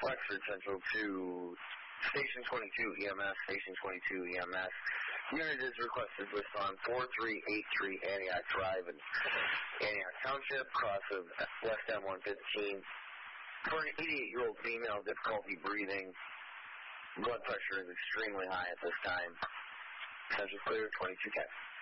Wexford Central to Station 22 EMS, Station 22 EMS. Unit is requested to respond 4383 Antioch Drive in Antioch Township, cross of West M115. For an 88-year-old female, difficulty breathing. Blood pressure is extremely high at this time. Central clear, 2210.